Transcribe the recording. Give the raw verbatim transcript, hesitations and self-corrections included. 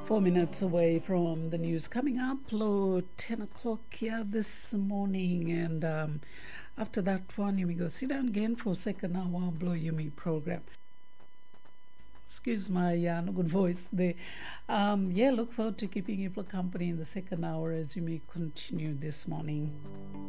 Four minutes away from the news coming up, low ten o'clock here this morning. And um, after that one, you may go sit down again for second hour Blow Yumi program. Excuse my uh, no good voice there. Um, yeah, look forward to keeping you company in the second hour as you may continue this morning.